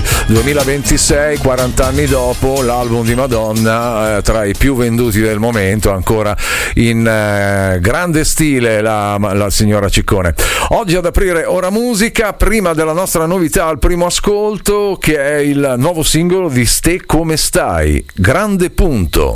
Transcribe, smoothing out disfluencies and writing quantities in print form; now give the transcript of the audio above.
Oggi 2026, 40 anni dopo, l'album di Madonna tra i più venduti del momento, ancora in grande stile la signora Ciccone. Oggi ad aprire Ora Musica, prima della nostra novità al primo ascolto, che è il nuovo singolo di Ste Come Stai, Grande Punto.